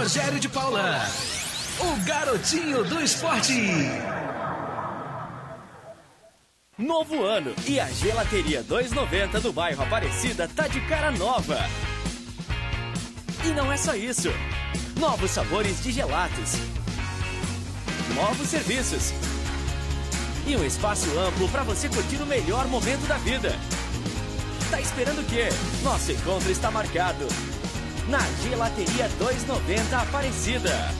Rogério de Paula, o garotinho do esporte. Novo ano e a Gelateria 290 do bairro Aparecida tá de cara nova. E não é só isso. Novos sabores de gelatos. Novos serviços. E um espaço amplo para você curtir o melhor momento da vida. Tá esperando o quê? Nosso encontro está marcado na Gelateria 290 Aparecida.